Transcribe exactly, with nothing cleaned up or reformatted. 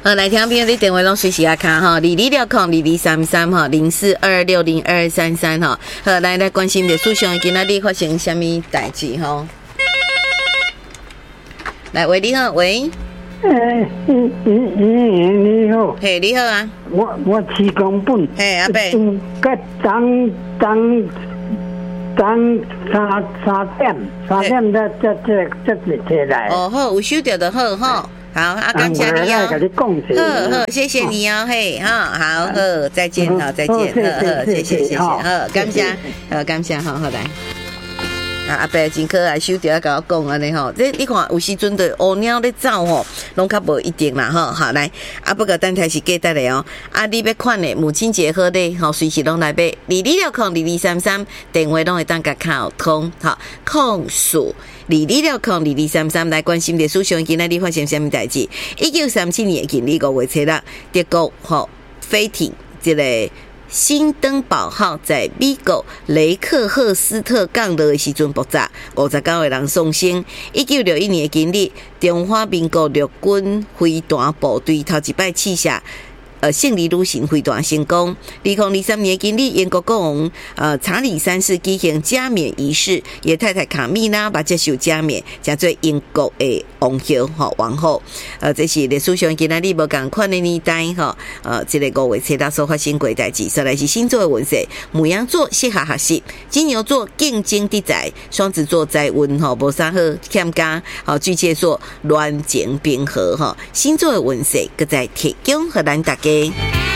好，来听朋友的电话拢随时啊卡哈，二二六空二二三三哈，零四二六零二三三哈。好，来来关心历史上今仔日发生什么代志哈？来，喂，你好，喂。 诶，嗯嗯嗯，你好。 嘿，你好啊。 我我七公本。 嘿，阿伯。 嗯，个当当当三三点，三点这这这这这起来。 哦，好，有收到就好哈。好，啊，感谢你哦。好好，谢谢你哦，嘿，哈，好，好，再见，好，再见，好好，谢谢，谢谢，好，感谢，好，感谢，好好来。啊，阿伯真可爱，收到甲我讲安尼吼，这你看有时阵对乌鸟咧走吼，拢较无一定啦吼。好来，啊不过等下是记得咧哦。啊，你要款的母亲节好咧，吼随时拢来买，二二六空二二三三电话拢会当甲卡通，好控诉。二二六空二二三三来关心历史上今仔日发生什么代志？一九三七年今日五月七日，德国吼飞艇这个新登堡号在美国雷克赫斯特港落的时阵爆炸，五十九个人丧生。一九六一年今日，中华民国陆军飞弹部队头一摆试射。呃，胜利旅行飞弹成功。二零二三年今日，英国国王呃查理三世举行加冕仪式，伊太太卡米拉把接受加冕，叫做英国的王后吼王后。呃，这是历史上今仔日无共款的年代吼。呃，这个五月七日所发生过代志，再来是星座的运势。牡羊座适合学习，金牛座竞争地财，双子座财运吼无啥好欠佳，好巨蟹座乱情冰和吼。星座的运势，搁再提供给咱大家。